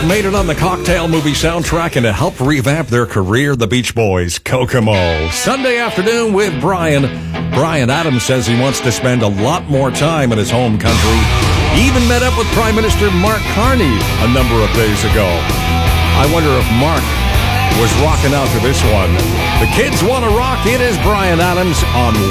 music made it on the Cocktail movie soundtrack, and to help revamp their career, the Beach Boys, Kokomo. Sunday afternoon with Brian. Brian Adams says he wants to spend a lot more time in his home country. He even met up with Prime Minister Mark Carney a number of days ago. I wonder if Mark was rocking out to this one. The kids want to rock. It is Brian Adams on